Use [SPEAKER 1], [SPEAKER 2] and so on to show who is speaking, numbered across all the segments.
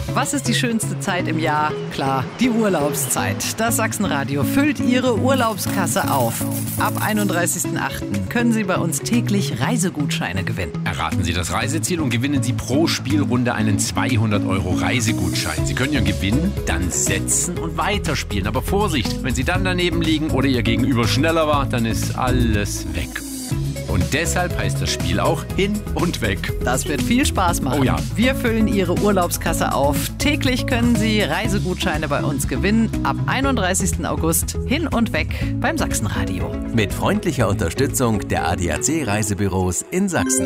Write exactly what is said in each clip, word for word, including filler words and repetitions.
[SPEAKER 1] Was ist die schönste Zeit im Jahr? Klar, die Urlaubszeit. Das Sachsenradio füllt Ihre Urlaubskasse auf. Ab einunddreißigsten achten können Sie bei uns täglich Reisegutscheine gewinnen.
[SPEAKER 2] Erraten Sie das Reiseziel und gewinnen Sie pro Spielrunde einen zweihundert Euro Reisegutschein. Sie können Ihren Gewinn dann setzen und weiterspielen. Aber Vorsicht, wenn Sie dann daneben liegen oder Ihr Gegenüber schneller war, dann ist alles weg. Und deshalb heißt das Spiel auch Hin und Weg.
[SPEAKER 1] Das wird viel Spaß machen.
[SPEAKER 2] Oh ja.
[SPEAKER 1] Wir füllen Ihre Urlaubskasse auf. Täglich können Sie Reisegutscheine bei uns gewinnen. Ab einunddreißigsten August Hin und Weg beim Sachsenradio.
[SPEAKER 3] Mit freundlicher Unterstützung der A D A C Reisebüros in Sachsen.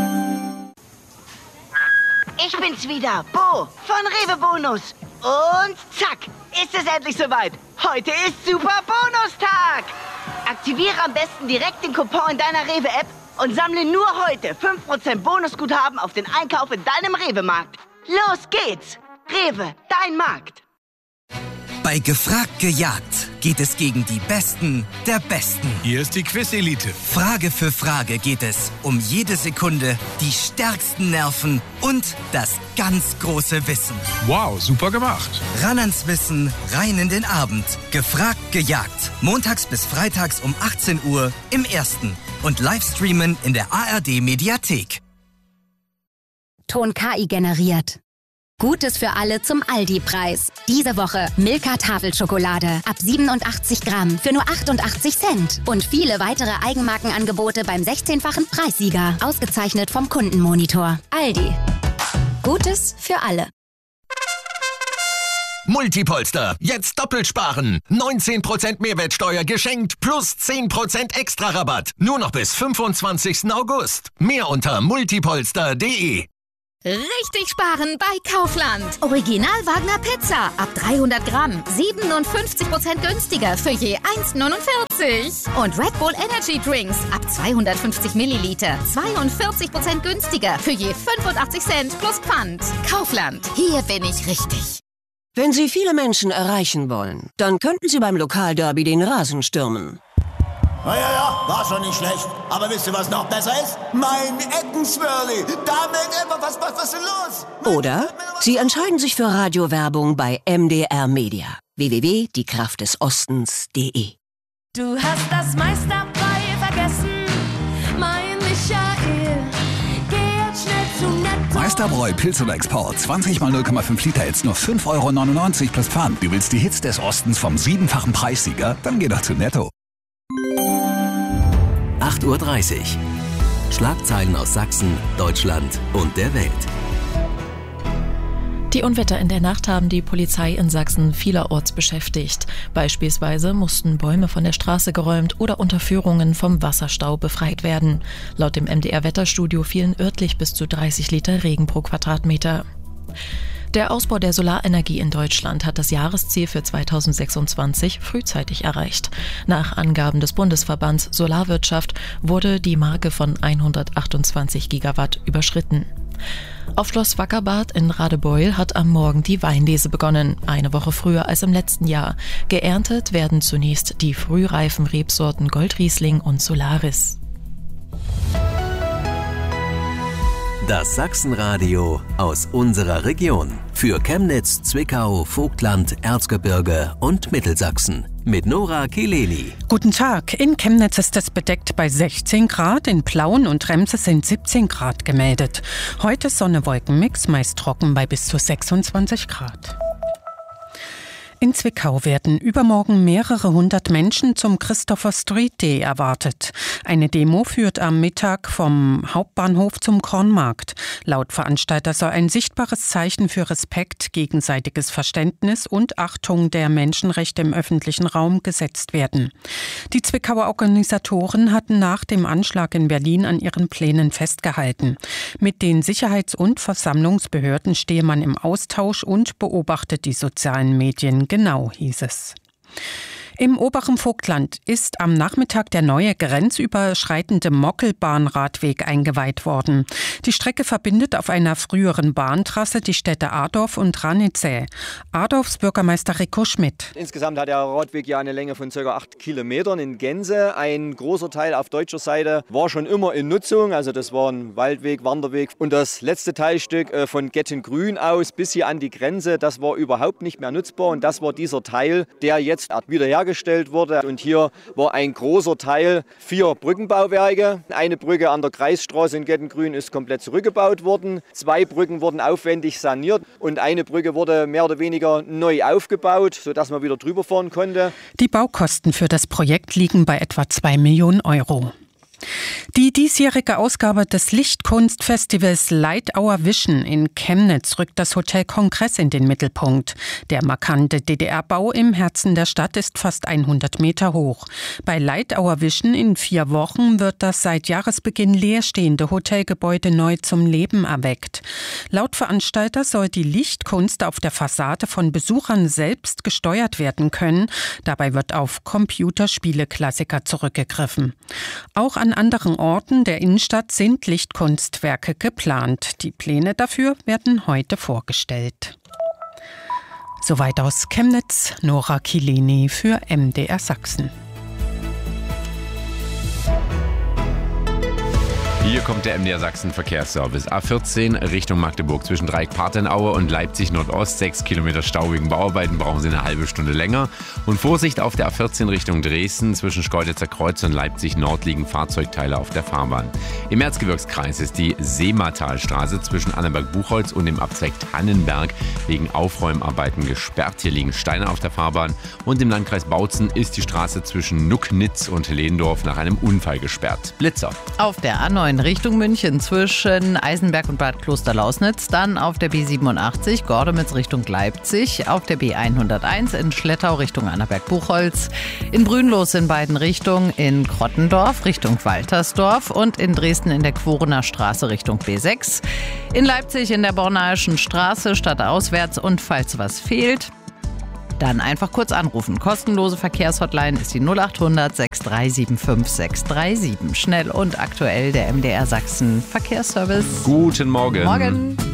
[SPEAKER 4] Ich bin's wieder, Bo von Rewe Bonus. Und zack, ist es endlich soweit. Heute ist Super Bonustag. Aktiviere am besten direkt den Coupon in deiner Rewe-App und sammle nur heute fünf Prozent Bonusguthaben auf den Einkauf in deinem Rewe-Markt. Los geht's! Rewe, dein Markt.
[SPEAKER 5] Bei Gefragt gejagt geht es gegen die Besten der Besten.
[SPEAKER 6] Hier ist die Quiz-Elite.
[SPEAKER 5] Frage für Frage geht es um jede Sekunde, die stärksten Nerven und das ganz große Wissen.
[SPEAKER 6] Wow, super gemacht.
[SPEAKER 5] Ran ans Wissen, rein in den Abend. Gefragt gejagt. Montags bis freitags um achtzehn Uhr im Ersten. Und Livestreamen in der A R D-Mediathek.
[SPEAKER 7] Ton K I generiert. Gutes für alle zum Aldi-Preis. Diese Woche Milka Tafelschokolade ab siebenundachtzig Gramm für nur achtundachtzig Cent. Und viele weitere Eigenmarkenangebote beim sechzehnfachen Preissieger. Ausgezeichnet vom Kundenmonitor. Aldi. Gutes für alle.
[SPEAKER 8] Multipolster. Jetzt doppelt sparen. neunzehn Prozent Mehrwertsteuer geschenkt plus zehn Prozent extra Rabatt. Nur noch bis fünfundzwanzigsten August. Mehr unter multipolster punkt de.
[SPEAKER 9] Richtig sparen bei Kaufland. Original Wagner Pizza ab dreihundert Gramm. siebenundfünfzig Prozent günstiger für je eins neunundvierzig. Und Red Bull Energy Drinks ab zweihundertfünfzig Milliliter. zweiundvierzig Prozent günstiger für je fünfundachtzig Cent plus Pfand. Kaufland. Hier bin ich richtig.
[SPEAKER 10] Wenn Sie viele Menschen erreichen wollen, dann könnten Sie beim Lokalderby den Rasen stürmen.
[SPEAKER 11] Ja, ja, ja, war schon nicht schlecht. Aber wisst ihr, was noch besser ist? Mein Eckenswirli. Damit immer was, was, was ist denn los?
[SPEAKER 10] Oder Sie entscheiden sich für Radiowerbung bei M D R Media. w w w punkt die kraft des ostens punkt de.
[SPEAKER 12] Du hast das Meisterbei vergessen, mein Michael. Geh jetzt schnell zu Netto.
[SPEAKER 13] Meisterbräu Pilz oder Export. zwanzig mal null Komma fünf Liter, jetzt nur fünf Euro neunundneunzig plus Pfand. Du willst die Hits des Ostens vom siebenfachen Preissieger? Dann geh doch zu Netto.
[SPEAKER 3] acht Uhr dreißig. Schlagzeilen aus Sachsen, Deutschland und der Welt.
[SPEAKER 14] Die Unwetter in der Nacht haben die Polizei in Sachsen vielerorts beschäftigt. Beispielsweise mussten Bäume von der Straße geräumt oder Unterführungen vom Wasserstau befreit werden. Laut dem M D R-Wetterstudio fielen örtlich bis zu dreißig Liter Regen pro Quadratmeter. Der Ausbau der Solarenergie in Deutschland hat das Jahresziel für zweitausendsechsundzwanzig frühzeitig erreicht. Nach Angaben des Bundesverbands Solarwirtschaft wurde die Marke von hundertachtundzwanzig Gigawatt überschritten. Auf Schloss Wackerbad in Radebeul hat am Morgen die Weinlese begonnen, eine Woche früher als im letzten Jahr. Geerntet werden zunächst die frühreifen Rebsorten Goldriesling und Solaris.
[SPEAKER 3] Das Sachsenradio aus unserer Region. Für Chemnitz, Zwickau, Vogtland, Erzgebirge und Mittelsachsen. Mit Nora Kileni.
[SPEAKER 15] Guten Tag. In Chemnitz ist es bedeckt bei sechzehn Grad. In Plauen und Remse sind siebzehn Grad gemeldet. Heute Sonne-Wolken-Mix, meist trocken bei bis zu sechsundzwanzig Grad. In Zwickau werden übermorgen mehrere hundert Menschen zum Christopher Street Day erwartet. Eine Demo führt am Mittag vom Hauptbahnhof zum Kornmarkt. Laut Veranstalter soll ein sichtbares Zeichen für Respekt, gegenseitiges Verständnis und Achtung der Menschenrechte im öffentlichen Raum gesetzt werden. Die Zwickauer Organisatoren hatten nach dem Anschlag in Berlin an ihren Plänen festgehalten. Mit den Sicherheits- und Versammlungsbehörden stehe man im Austausch und beobachtet die sozialen Medien genau, hieß es. Im oberen Vogtland ist am Nachmittag der neue grenzüberschreitende Mockelbahnradweg eingeweiht worden. Die Strecke verbindet auf einer früheren Bahntrasse die Städte Adorf und Ranitze. Adorfs Bürgermeister Rico Schmidt.
[SPEAKER 16] Insgesamt hat der Radweg ja eine Länge von ca. acht Kilometern in Gänze. Ein großer Teil auf deutscher Seite war schon immer in Nutzung. Also das war ein Waldweg, Wanderweg. Und das letzte Teilstück von Gettengrün aus bis hier an die Grenze, das war überhaupt nicht mehr nutzbar. Und das war dieser Teil, der jetzt wiederhergestellt wurde. Und hier war ein großer Teil, vier Brückenbauwerke. Eine Brücke an der Kreisstraße in Gettengrün ist komplett zurückgebaut worden. Zwei Brücken wurden aufwendig saniert und eine Brücke wurde mehr oder weniger neu aufgebaut, sodass man wieder drüber fahren konnte.
[SPEAKER 15] Die Baukosten für das Projekt liegen bei etwa zwei Millionen Euro. Die diesjährige Ausgabe des Lichtkunstfestivals Light Hour Vision in Chemnitz rückt das Hotel Kongress in den Mittelpunkt. Der markante D D R-Bau im Herzen der Stadt ist fast hundert Meter hoch. Bei Light Hour Vision in vier Wochen wird das seit Jahresbeginn leerstehende Hotelgebäude neu zum Leben erweckt. Laut Veranstalter soll die Lichtkunst auf der Fassade von Besuchern selbst gesteuert werden können. Dabei wird auf Computerspiele-Klassiker zurückgegriffen. Auch an anderen Orten der Innenstadt sind Lichtkunstwerke geplant. Die Pläne dafür werden heute vorgestellt. Soweit aus Chemnitz, Nora Kilini für M D R Sachsen.
[SPEAKER 2] Hier kommt der M D R Sachsen Verkehrsservice. A vierzehn Richtung Magdeburg zwischen Dreieck-Partenaue und Leipzig Nordost. Sechs Kilometer Stau wegen Bauarbeiten, brauchen Sie eine halbe Stunde länger. Und Vorsicht auf der A vierzehn Richtung Dresden zwischen Schkeuditzer Kreuz und Leipzig Nord liegen Fahrzeugteile auf der Fahrbahn. Im Erzgebirgskreis ist die Seematalstraße zwischen Annaberg-Buchholz und dem Abzweig Tannenberg wegen Aufräumarbeiten gesperrt. Hier liegen Steine auf der Fahrbahn. Und im Landkreis Bautzen ist die Straße zwischen Nucknitz und Lehndorf nach einem Unfall gesperrt. Blitzer.
[SPEAKER 1] Auf der A neun Richtung München zwischen Eisenberg und Bad Klosterlausnitz, dann auf der B siebenundachtzig Gordemitz Richtung Leipzig, auf der B hunderteins in Schlettau Richtung Annaberg-Buchholz, in Brünnlos in beiden Richtungen, in Krottendorf Richtung Waltersdorf und in Dresden in der Quorener Straße Richtung B sechs, in Leipzig in der Bornaischen Straße stadtauswärts und falls was fehlt, dann einfach kurz anrufen. Kostenlose Verkehrshotline ist die null acht hundert sechs drei sieben fünf sechs drei sieben. Schnell und aktuell der M D R Sachsen Verkehrsservice.
[SPEAKER 2] Guten Morgen.
[SPEAKER 1] Morgen.